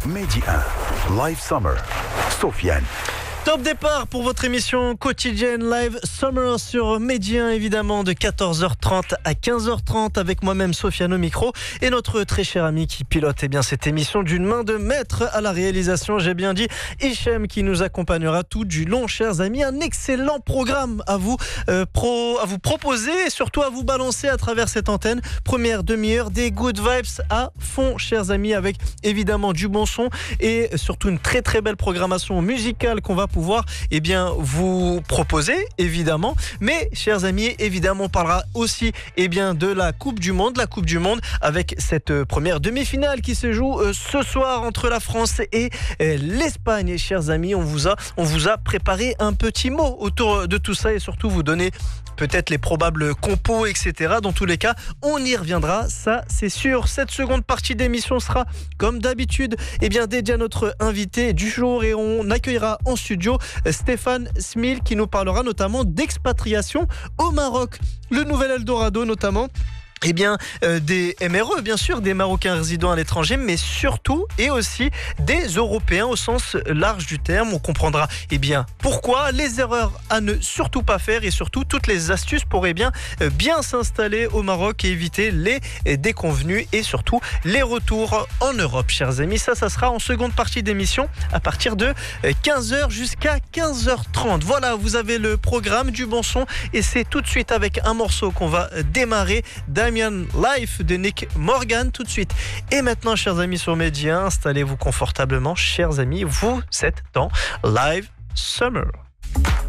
Mehdi 1, Live Summer, Sofiane. Top départ pour votre émission quotidienne Live Summer sur Mehdi 1, évidemment, de 14h30 à 15h30 avec moi-même Sofiane au micro et notre très cher ami qui pilote cette émission d'une main de maître à la réalisation, j'ai bien dit, Hichem, qui nous accompagnera tout du long, chers amis. Un excellent programme à vous proposer et surtout à vous balancer à travers cette antenne. Première demi-heure, des good vibes à fond, chers amis, avec évidemment du bon son et surtout une très très belle programmation musicale qu'on va pouvoir vous proposer, évidemment. Mais, chers amis, évidemment, on parlera aussi de la Coupe du Monde. La Coupe du Monde avec cette première demi-finale qui se joue ce soir entre la France et l'Espagne. Chers amis, on vous a préparé un petit mot autour de tout ça et surtout vous donner peut-être les probables compos, etc. Dans tous les cas, on y reviendra, ça c'est sûr. Cette seconde partie d'émission sera, comme d'habitude, dédiée à notre invité du jour et on accueillera en studio Stéphane Smil qui nous parlera notamment d'expatriation au Maroc. Le nouvel Eldorado notamment. Des MRE, bien sûr, des Marocains résidant à l'étranger, mais surtout et aussi des Européens au sens large du terme. On comprendra pourquoi, les erreurs à ne surtout pas faire et surtout toutes les astuces pour bien s'installer au Maroc et éviter les déconvenus et surtout les retours en Europe, chers amis. Ça sera en seconde partie d'émission à partir de 15h jusqu'à 15h30. Voilà, vous avez le programme du bon son et c'est tout de suite avec un morceau qu'on va démarrer. Damien Life de Nick Morgan tout de suite. Et maintenant, chers amis sur Mehdi 1, installez-vous confortablement, chers amis, vous êtes dans Live Summer.